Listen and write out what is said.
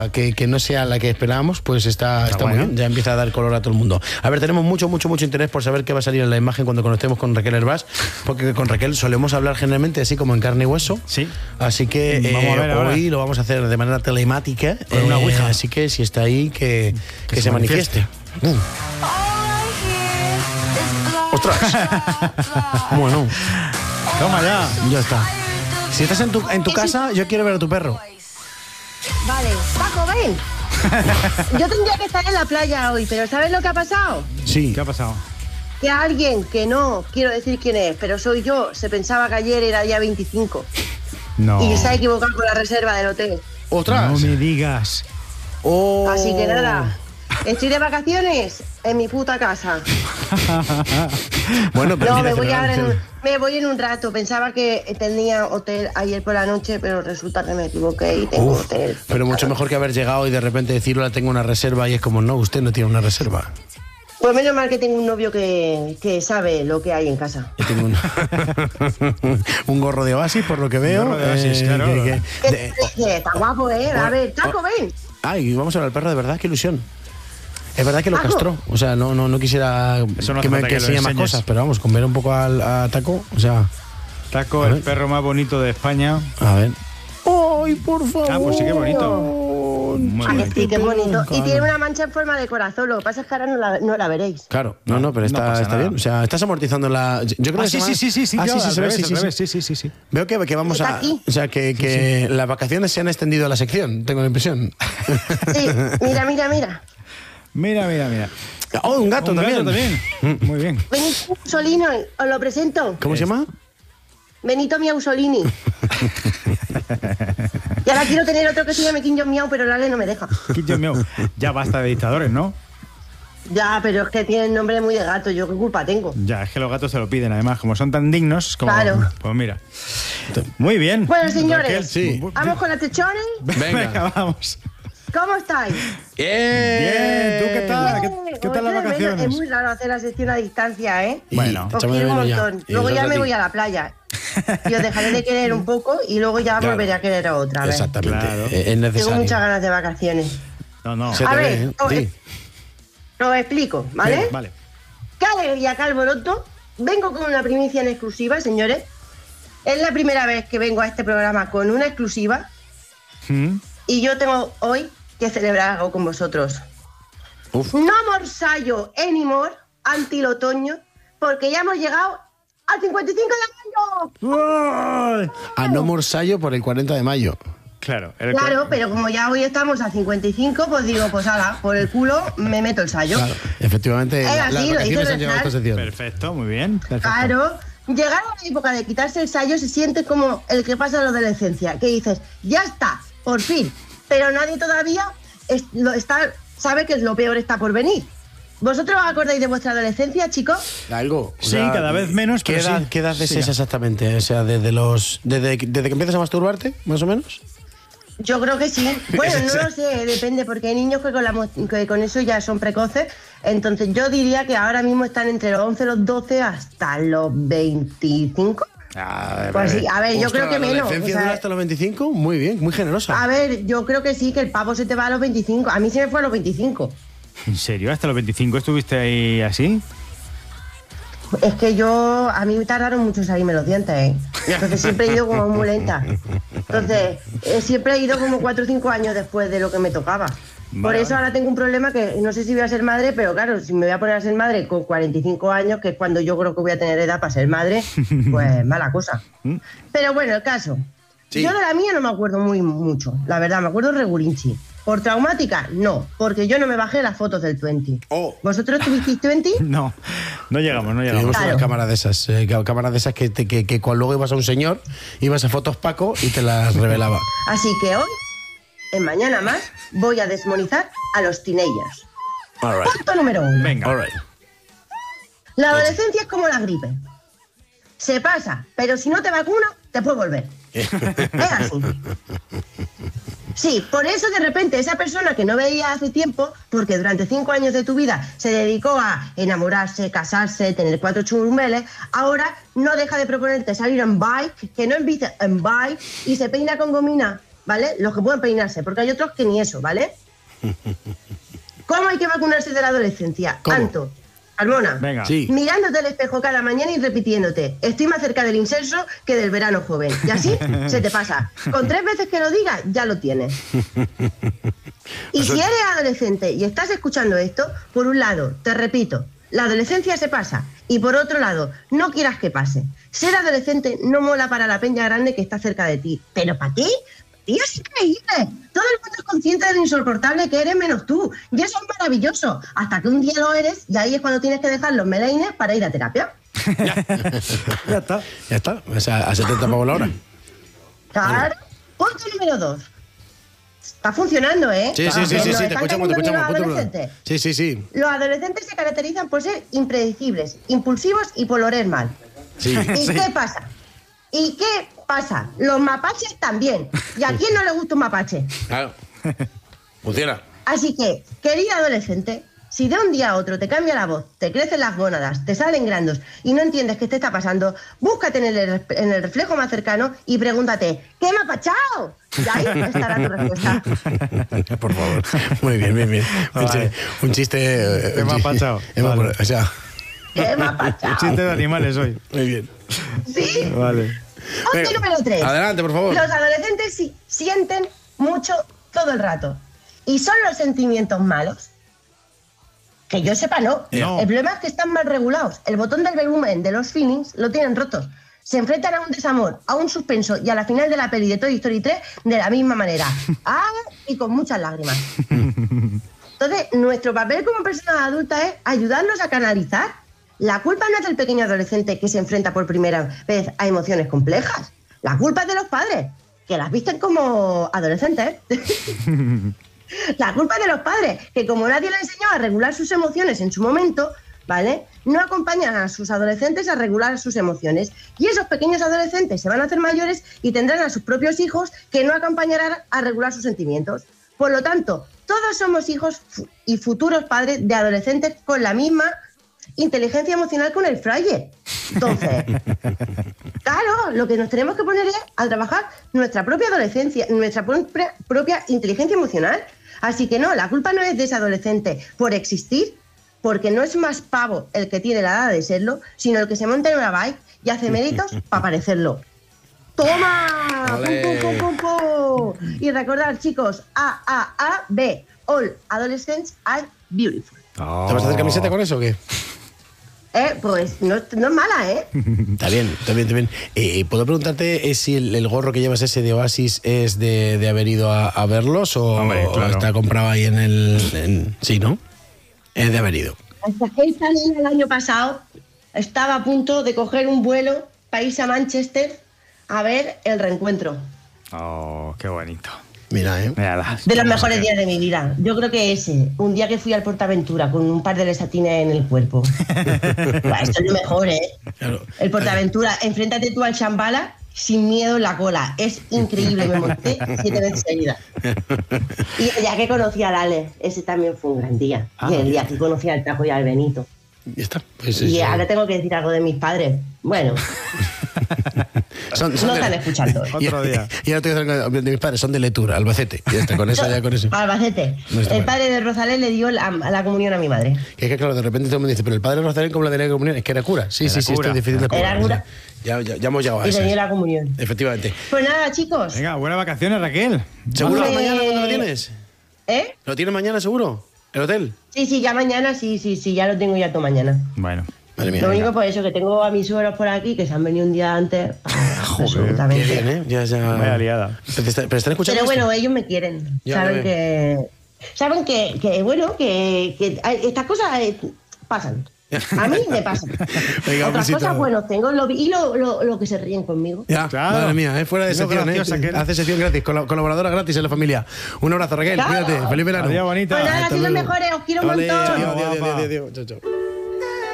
que no sea la que esperábamos, pues está muy bien, ya empieza a dar color a todo el mundo. A ver, tenemos mucho interés por saber qué va a salir en la imagen cuando conectemos con Raquel Herbás, porque con Raquel solemos hablar generalmente así como en carne y hueso. Sí. Así que vamos a ver hoy lo vamos a hacer de manera telemática, con una ouija. así que si está ahí, que se manifieste. ¡Ostras! Bueno. Toma ya. Ya está. Si estás en tu casa, yo quiero ver a tu perro. Vale, Paco, ven. Yo tendría que estar en la playa hoy, pero ¿sabes lo que ha pasado? Sí. ¿Qué ha pasado? Que alguien que no quiero decir quién es, pero soy yo, se pensaba que ayer era día 25. No. Y se ha equivocado con la reserva del hotel. ¡Ostras! No me digas. Oh. Así que nada, estoy de vacaciones en mi puta casa. Bueno, pero No, mira, me voy en un rato. Pensaba que tenía hotel ayer por la noche, pero resulta que me equivoqué y tengo hotel. Pero mucho mejor que haber llegado y de repente decir, hola, tengo una reserva, y es como, no, usted no tiene una reserva. Pues menos mal que tengo un novio que sabe lo que hay en casa. Yo tengo un gorro de Oasis, por lo que veo. Un gorro de Oasis, claro. Está guapo, ¿eh? A ver, Taco, ven. Ay, vamos a ver al perro, de verdad, qué ilusión. Es verdad que lo Taco. castró, o sea, no quisiera Eso no que hace me falta que lo enseñe más enseñes. cosas, pero vamos, con ver un poco a Taco, o sea, Taco, A el ver. perro más bonito de España. a ver. ¡Ay, por favor! Ah, pues sí, qué bonito. Muy Ah, que bonito. sí, qué bonito. Claro. Y tiene una mancha en forma de corazón. Lo que pasa es que ahora no la veréis. Claro, no, pero No pasa está nada. bien. O sea, estás amortizando la. Yo creo que Sí. Ah, Yo, sí, se al ve, revés, sí, al sí, revés. sí. Sí. Veo que vamos Está a. aquí. O sea, que las vacaciones se han extendido a la sección, tengo la impresión. Sí, mira. Mira. ¡Oh, un gato Un también! gato también. Muy bien. Benito Mussolini, os lo presento. ¿Cómo se llama? Benito Mussolini. Y ahora quiero tener otro que se llame King John Miau, pero Lale no me deja. Dios mío, ya basta de dictadores, ¿no? Ya, pero es que tiene nombre muy de gato. ¿Yo qué culpa tengo? Ya, es que los gatos se lo piden, además, como son tan dignos, como. Claro. Pues mira. Muy bien. Bueno, señores, Raquel, sí. vamos con la techones. Venga. vamos. ¿Cómo estáis? Bien, ¿tú qué tal? Bien. ¿Qué tal las Os echo de menos. vacaciones? Es muy raro hacer la sección a distancia, ¿eh? Bueno, Os échame de quiero un menos ya. montón. Y Luego ya nosotros me a ti. voy a la playa. Y os dejaré de querer un poco y luego ya Claro. volveré a querer otra vez. Exactamente, Claro. es necesario. Tengo muchas ganas de vacaciones. No. Se A te ver, ve, ¿eh? Sí. Os explico, ¿vale? Bien, vale. ¡Qué alegría, qué alboroto! Vengo con una primicia en exclusiva, señores. Es la primera vez que vengo a este programa con una exclusiva ¿Mm? y yo tengo hoy que celebrar algo con vosotros. Uf. No morsallo anymore, anti el otoño, porque ya hemos llegado al 55 de mayo. A no morsallo por el 40 de mayo. Claro, Claro, pero como ya hoy estamos a 55, pues digo, pues ala, por el culo me meto el sallo. Claro, efectivamente, así, las lo vacaciones hizo han llegado a esta sección. Perfecto, muy bien. Perfecto. Claro, llegar a la época de quitarse el sallo se siente como el que pasa a la adolescencia, que dices, ya está, por fin, pero nadie todavía sabe que lo peor está por venir. ¿Vosotros os acordáis de vuestra adolescencia, chicos? Algo. Sí, cada vez menos, ¿Qué pero edad, sí. ¿qué edad es Sí, esa ya. exactamente? O sea, desde que empiezas a masturbarte, más o menos. Yo creo que sí. Bueno, no lo sé, depende, porque hay niños que con eso ya son precoces. Entonces yo diría que ahora mismo están entre los 11, los 12 hasta los 25. Pues sí, a ver, yo creo que ¿La menos. adolescencia o sea, dura hasta los 25? Muy bien, muy generosa. a ver, yo creo que sí, que el pavo se te va a los 25. A mí se me fue a los 25. ¿En serio? ¿Hasta los 25 estuviste ahí así? Es que a mí me tardaron mucho en salirme los dientes, ¿eh? Entonces siempre he ido como muy lenta. Entonces, siempre he ido como 4 o 5 años después de lo que me tocaba. Por Vale, eso vale. ahora tengo un problema que no sé si voy a ser madre, pero claro, si me voy a poner a ser madre con 45 años, que es cuando yo creo que voy a tener edad para ser madre, pues mala cosa. Pero bueno, el caso. Sí. Yo de la mía no me acuerdo mucho, la verdad, me acuerdo regulinchi. ¿Por traumática? No, porque yo no me bajé las fotos del 20. Oh. ¿Vosotros tuvisteis 20? No llegamos. Teníamos Claro. una cámara de esas, que cuando luego ibas a un señor, ibas a Fotos Paco y te las revelaba. Así que hoy, en Mañana Más, voy a desmonizar a los teenagers. All right. Punto número 1. Venga. All right. La adolescencia es como la gripe. Se pasa, pero si no te vacunas, te puede volver. Es así. Sí, por eso de repente esa persona que no veía hace tiempo, porque durante 5 años de tu vida se dedicó a enamorarse, casarse, tener 4 churumbeles, ahora no deja de proponerte salir en bike, que no empiece en bike y se peina con gomina ¿vale? Los que pueden peinarse, porque hay otros que ni eso, ¿vale? ¿Cómo hay que vacunarse de la adolescencia? ¿Cómo? Anto, Carmona, Venga. Sí. mirándote al espejo cada mañana y repitiéndote, estoy más cerca del incenso que del verano joven. Y así se te pasa. Con 3 veces que lo digas, ya lo tienes. Y si eres adolescente y estás escuchando esto, por un lado, te repito, la adolescencia se pasa. Y por otro lado, no quieras que pase. Ser adolescente no mola para la peña grande que está cerca de ti. ¿Pero para ti? Tío, es increíble. Todo el mundo es consciente de lo insoportable que eres menos tú. Y eso es maravilloso. Hasta que un día lo eres y ahí es cuando tienes que dejar los meleines para ir a terapia. Ya está. Ya está, o sea, a 70 pavos la hora. Claro. Punto número 2. Está funcionando, ¿eh? Sí, te escuchamos. Adolescentes. Sí. Los adolescentes se caracterizan por ser impredecibles, impulsivos y por oler mal. Sí. ¿Y qué pasa? ¿Y qué pasa? Los mapaches también. ¿Y a quién no le gusta un mapache? Claro. Funciona. Así que, querida adolescente, si de un día a otro te cambia la voz, te crecen las gónadas, te salen grandos y no entiendes qué te está pasando, búscate en el reflejo más cercano y pregúntate, ¿qué me ha pachado? Y ahí estará tu respuesta. Por favor. Muy bien. Vale. Un chiste... ¿Qué me ha pachado? Vale. O sea, ¿Qué me ha pachado? Chiste de animales hoy. muy bien. Sí. Vale. Punto número 3. Adelante, por favor. Los adolescentes sienten mucho todo el rato. ¿Y son los sentimientos malos? Que yo sepa, no. No. El problema es que están mal regulados. El botón del volumen de los feelings lo tienen rotos. Se enfrentan a un desamor, a un suspenso y a la final de la peli de Toy Story 3 de la misma manera. Y con muchas lágrimas. Entonces, nuestro papel como personas adultas es ayudarlos a canalizar. La culpa no es del pequeño adolescente que se enfrenta por primera vez a emociones complejas. La culpa es de los padres, que las visten como adolescentes. La culpa es de los padres, que como nadie le enseñó a regular sus emociones en su momento, ¿vale? No acompañan a sus adolescentes a regular sus emociones. Y esos pequeños adolescentes se van a hacer mayores y tendrán a sus propios hijos que no acompañarán a regular sus sentimientos. Por lo tanto, todos somos hijos y futuros padres de adolescentes con la misma inteligencia emocional con el fraile. Entonces, claro, lo que nos tenemos que poner es a trabajar nuestra propia adolescencia, nuestra propia inteligencia emocional. Así que no, la culpa no es de ese adolescente por existir, porque no es más pavo el que tiene la edad de serlo, sino el que se monta en una bike y hace méritos para parecerlo. ¡Toma! Vale. ¡Pum, pum, pum, pum, pum! Y recordar, chicos, B. All adolescents are beautiful. ¿Te vas a hacer camiseta con eso o qué? Pues no es mala, ¿eh? Está bien. ¿Puedo preguntarte si el gorro que llevas ese de Oasis es de haber ido a verlos o, Hombre, claro. o está comprado ahí en el... Sí, ¿no? Es de haber ido. Hasta que el año pasado estaba a punto de coger un vuelo para irse a Manchester a ver el reencuentro. Oh, qué bonito. Mira, Mírala. De los mejores días de mi vida. Yo creo que ese, un día que fui al Portaventura con un par de lesatines en el cuerpo. Buah, esto es lo mejor, ¿eh? Claro. El Portaventura, enfréntate tú al Shambhala sin miedo en la cola. Es increíble, me monté 7 veces seguidas. Y el día que conocí a Ale, ese también fue un gran día. Y el día que conocí al Tajo y al Benito. Ya está. Pues Y eso. ahora tengo que decir algo de mis padres. Bueno, Son no están escuchando. Otro día. Y ahora te voy a decir de mis padres, son de Letura, Albacete. Ya está, con eso, ya con eso. Albacete. No está El mal. padre de Rosalén le dio la comunión a mi madre. Que es que claro, de repente todo el mundo dice, pero el padre de Rosalén, ¿cómo la tenía que comunión? Es que era cura. Sí, Era esto cura. es difícil de Era cura. Ya hemos llegado a Y eso. le dio la comunión. Efectivamente. Pues nada, chicos. Venga, buenas vacaciones, Raquel. ¿Seguro Hombre. mañana cuando lo tienes? ¿Eh? ¿Lo tienes mañana seguro? ¿El hotel? Sí, ya mañana, sí, ya lo tengo ya todo mañana. Bueno. Madre mía. Lo venga. único por eso que tengo a mis suegros por aquí que se han venido un día antes. Qué Absolutamente. bien, ¿eh? Ya. Vaya liada. Pero están escuchando Pero esto? bueno, ellos me quieren. Ya, Saben ya que bueno, que estas cosas pasan. A mí me pasan. Venga, un Otras besito. cosas buenos tengo y lo que se ríen conmigo. Ya, Claro. madre mía, fuera de Eso sección, graciosa que eres. Hace sección gratis, colaboradora gratis en la familia. Un abrazo, Raquel, Claro. cuídate, feliz verano. Adiós, bonita. Pues nada, Hasta sois los luego. mejores, os quiero un Vale, montón. adiós, Guapa. adiós. Chao, chao.